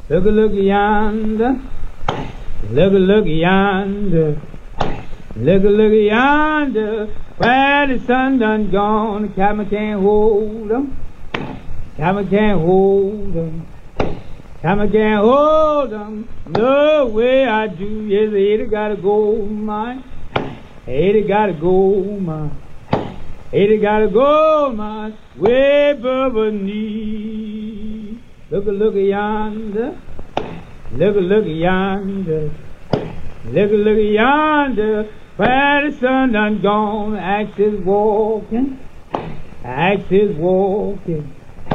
Look yonder. Look yonder. Look yonder. Where the sun done gone, the cabin can't hold 'em. Cabin can't hold 'em. Cabin can't hold 'em. No way I do. Yes, they gotta go mine. Hey, they gotta go mine. Hey, they gotta go mine. Way above knee. Look yonder. Look yonder. Look yonder. Where the sun done gone, axe is walking. Axe is walking.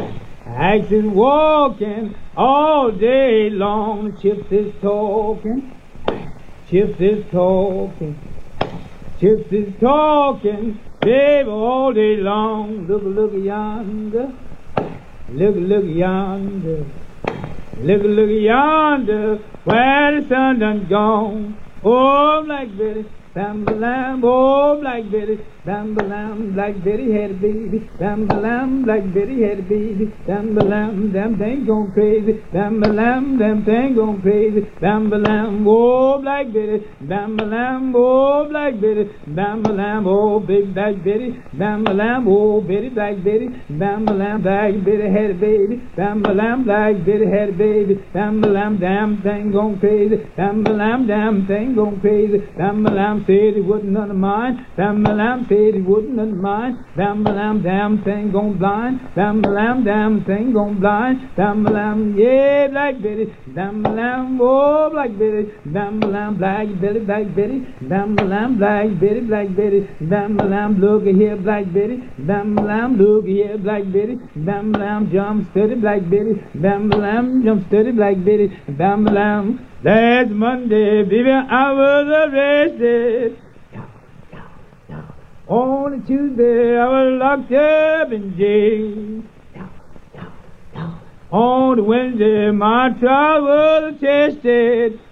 Axe is walking all day long. Chips is talking. Chips is talking. Chips is talking, babe, all day long. Look yonder. Look yonder. Look yonder. Where the sun done gone. Oh, Black Betty, bam-ba-lam, oh, Black Betty, bam-ba-lam, Black Betty had a baby, bam-ba-lam, Black Betty had a baby, bam-ba-lam, them thing gone crazy, bam-ba-lam, them thing gone crazy, bam-ba-lam, oh, Black Betty, bam-ba-lam, oh, Black Betty, bam-ba-lam, oh, big Black Betty, bam-ba-lam, oh, Betty, Black Betty, bam-ba-lam, Black Betty had a baby, bam-ba-lam, Black Betty had a baby, bam-ba-lam, damn thing gone crazy, bam-ba-lam, damn thing gone crazy, bam-ba-lam said he wasn't none of mine, bam-ba-lam said he wasn't none of mine, bam-ba-lam damn thing gone blind, bam-ba-lam damn thing gone blind, bam-ba-lam, yeah, Black Betty, bam-ba-lam, oh, Black Betty, bam-ba-lam, Black Betty, Black Betty, bam-ba-lam, Black Betty, Black Betty, bam-ba-lam, look here, Black Betty, bam-ba-lam, look here, Black Betty, bam-ba-lam, jump steady, Black Betty, bam-ba-lam, jump steady, Black Betty, bam-ba-lam. Last Monday, baby, I was arrested. On a Tuesday, I was locked up in jail. On the Wednesday, my trial was attested.